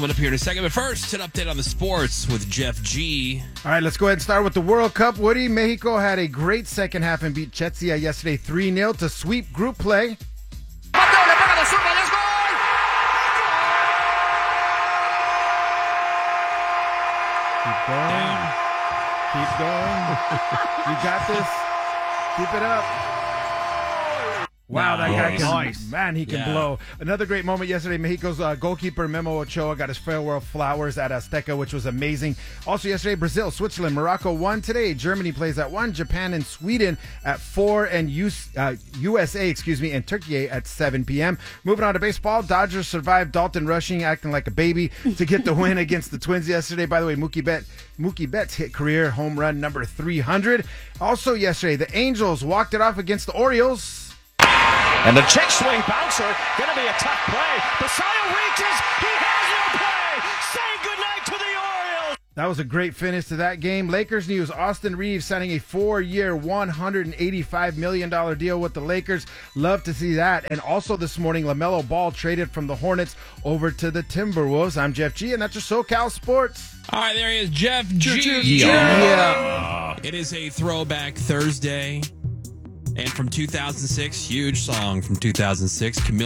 Coming up here in a second, but first, an update on the sports with Jeff G. All right, let's go ahead and start with the World Cup. Woody, Mexico had a great second half and beat Czechia yesterday 3-0 to sweep group play. Keep going. Keep going. You got this. Keep it up. Wow, that guy can, he can blow. Another great moment yesterday, Mexico's goalkeeper Memo Ochoa got his farewell flowers at Azteca, which was amazing. Also yesterday, Brazil, Switzerland, Morocco won today. Germany plays at 1, Japan and Sweden at 4, and USA, and Turkey at 7 p.m. Moving on to baseball, Dodgers survived Dalton Rushing, acting like a baby, to get the win against the Twins yesterday. By the way, Mookie Betts hit career home run number 300. Also yesterday, the Angels walked it off against the Orioles. And the check swing bouncer, going to be a tough play. Basallo reaches, he has no play. Say goodnight to the Orioles. That was a great finish to that game. Lakers news, Austin Reeves signing a 4-year, $185 million deal with the Lakers. Love to see that. And also this morning, LaMelo Ball traded from the Hornets over to the Timberwolves. I'm Jeff G, and that's your SoCal Sports. All right, there he is, Jeff G. Yeah. It is a throwback Thursday. And from 2006, huge song from 2006,